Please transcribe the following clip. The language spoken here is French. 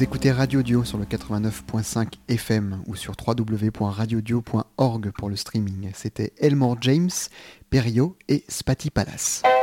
Vous écoutez Radio Dio sur le 89.5 FM ou sur www.radiodio.org pour le streaming. C'était Elmore James, Perio et Spatty Palace.